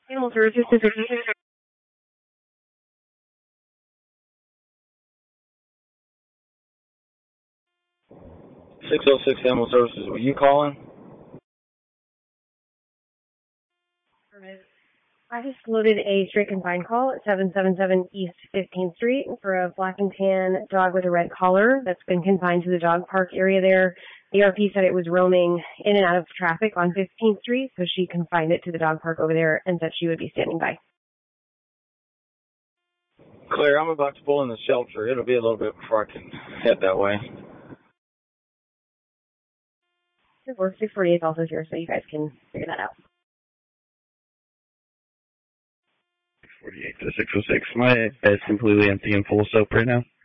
Animal Services, this is 606 Animal Services, were you calling? I just loaded a straight confined call at 777 East 15th Street for a black and tan dog with a red collar that's been confined to the dog park area there. The RP said it was roaming in and out of traffic on 15th Street, so she confined it to the dog park over there and said she would be standing by. Claire, I'm about to pull in the shelter. It'll be a little bit before I can head that way. 648 is also here, so you guys can figure that out. 48 to 606. My bed's completely empty and full of soap right now.